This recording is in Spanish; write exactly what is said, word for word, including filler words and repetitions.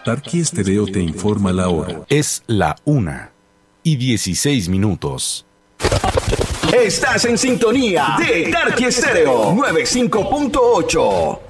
Tarqui Estéreo te informa la hora. Es la una y dieciséis minutos. Estás en sintonía de Tarqui Estéreo noventa y cinco punto ocho.